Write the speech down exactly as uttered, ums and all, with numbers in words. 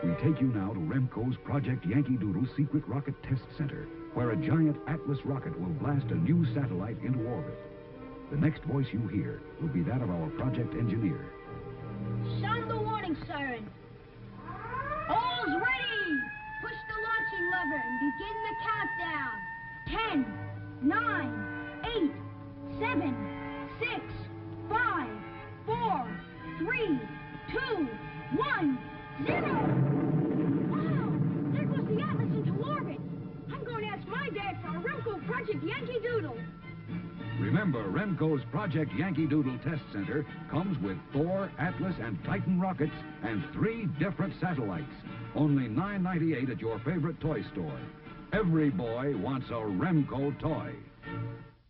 We take you now to Remco's Project Yankee Doodle Secret Rocket Test Center, where a giant Atlas rocket will blast a new satellite into orbit. The next voice you hear will be that of our project engineer. Sound the warning siren. All's ready! Push the launching lever and begin the countdown. Ten, nine, eight, seven, six, five, four, three, two, one, zero! Wow! There goes the Atlas into orbit. I'm going to ask my dad for a Remco Project Yankee Doodle. Remember, Remco's Project Yankee Doodle Test Center comes with Thor, Atlas, and Titan rockets and three different satellites. Only nine ninety-eight at your favorite toy store. Every boy wants a Remco toy.